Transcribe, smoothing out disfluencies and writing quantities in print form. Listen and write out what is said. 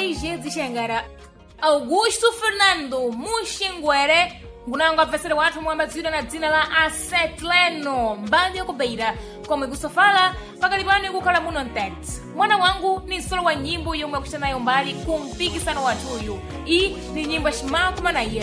Luigi Xangara, Augusto Fernando Muxinguere, kunanga mvesere wathu mwamadzira na dzina la Asetleno mbali yokubeira komwe kusofala pakali pano kukhala muno mtete. Mwana wangu ni solo wa nyimbo yomwe akuchita nayo mbali kumpikisano wathuyu. Iyi ni nyimbo ya Shimakuma na iye